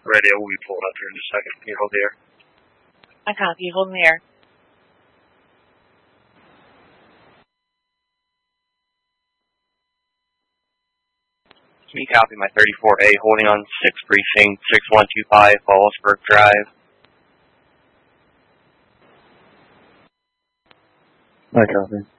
Radio will be pulling up here in a second. Can you hold the air? I copy. Hold in the air. Can you copy my 34A holding on 6 Precinct 6125 Fallsburg Drive? I copy.